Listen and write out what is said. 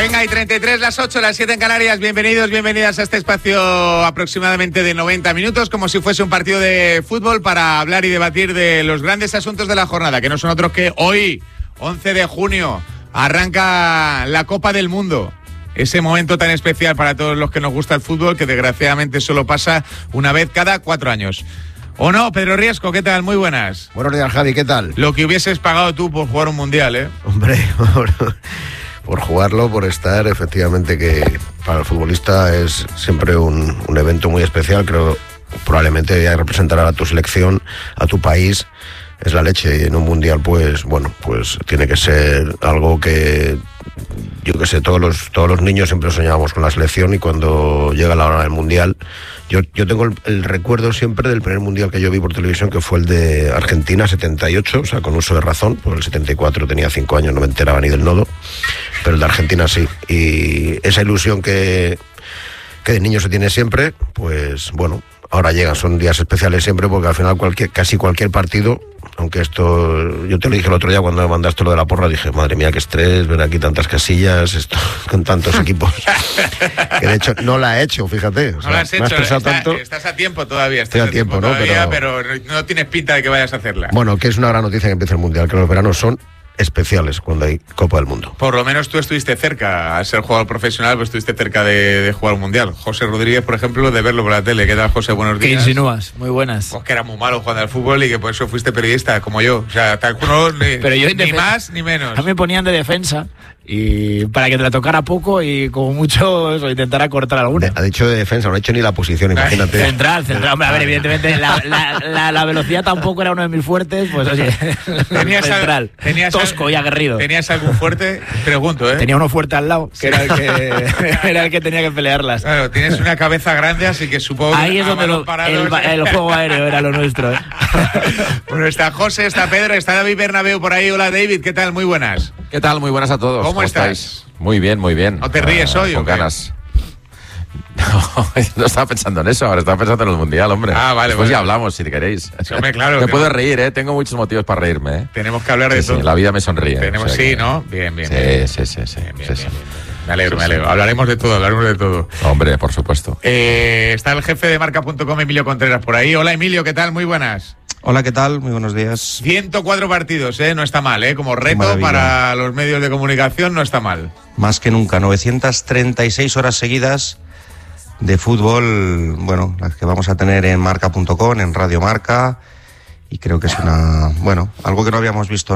Venga, y 33, las 8, las 7 en Canarias. Bienvenidos, bienvenidas a este espacio aproximadamente de 90 minutos, como si fuese un partido de fútbol, para hablar y debatir de los grandes asuntos de la jornada, que no son otros que hoy, 11 de junio, arranca la Copa del Mundo. Ese momento tan especial para todos los que nos gusta el fútbol, que desgraciadamente solo pasa una vez cada 4 años. ¿O no, Pedro Riesco? ¿Qué tal? Muy buenas. Buenos días, Javi, ¿qué tal? Lo que hubieses pagado tú por jugar un mundial, ¿eh? Hombre, por jugarlo, por estar, efectivamente, que para el futbolista es siempre un evento muy especial. Creo probablemente ya representar a tu selección, a tu país, es la leche. Y en un mundial, pues bueno, pues tiene que ser algo que, yo qué sé, todos los niños siempre soñábamos con la selección, y cuando llega la hora del mundial, yo tengo el recuerdo siempre del primer mundial que yo vi por televisión, que fue el de Argentina 78, o sea, con uso de razón, por el 74 tenía 5 años, no me enteraba ni del nodo, pero el de Argentina sí. Y esa ilusión que de niño se tiene siempre, pues bueno, ahora llegan, son días especiales siempre, porque al final casi cualquier partido, aunque esto, yo te lo dije el otro día cuando me mandaste lo de la porra, dije, madre mía, qué estrés, ver aquí tantas casillas, esto, con tantos equipos, que de hecho no la he hecho, fíjate. No la has hecho, estás a tiempo todavía. Estoy a tiempo, ¿no? Pero no tienes pinta de que vayas a hacerla. Bueno, que es una gran noticia que empiece el Mundial, que los veranos son especiales cuando hay Copa del Mundo. Por lo menos tú estuviste cerca, al ser jugador profesional, pues estuviste cerca de jugar un mundial. José Rodríguez, por ejemplo, de verlo por la tele. ¿Qué tal, José? Buenos días. ¿Qué insinúas? Muy buenas. Pues que era muy malo jugando al fútbol y que por eso fuiste periodista, como yo. O sea, tal uno, pero yo ni más ni menos. A mí me ponían de defensa, y para que te la tocara poco y como mucho eso, intentara cortar alguna. Ha dicho de defensa, no ha hecho ni la posición, imagínate. Central. Hombre, a ver, evidentemente la velocidad tampoco era uno de mis fuertes, pues oye, central, tosco y aguerrido. ¿Tenías algún fuerte? Pregunto, ¿eh? Tenía uno fuerte al lado, que era el que tenía que pelearlas. Claro, tienes una cabeza grande, así que supongo ahí que es donde el juego aéreo era lo nuestro, ¿eh? Bueno, está José, está Pedro, está David Bernabéu por ahí. Hola, David, ¿qué tal? Muy buenas. ¿Qué tal? Muy buenas a todos. ¿Cómo estáis? Muy bien, muy bien. ¿No te ríes hoy con o qué? Ganas. No estaba pensando en eso, ahora estaba pensando en el Mundial, hombre. Ah, vale. Después ya hablamos, si queréis. Sí, hombre, claro. Me puedo reír, ¿eh? Tengo muchos motivos para reírme, ¿eh? Tenemos que hablar de todo. Sí, la vida me sonríe. Tenemos, o sea, sí, ¿no? Bien. Sí. Bien. Me alegro. Hablaremos de todo. Hombre, por supuesto. Está el jefe de marca.com, Emilio Contreras, por ahí. Hola, Emilio, ¿qué tal? Muy buenas. Hola, ¿qué tal? Muy buenos días. 104 partidos, ¿eh? No está mal, ¿eh? Como reto para los medios de comunicación no está mal. Más que nunca, 936 horas seguidas de fútbol, bueno, las que vamos a tener en marca.com, en Radio Marca, y creo que es algo que no habíamos visto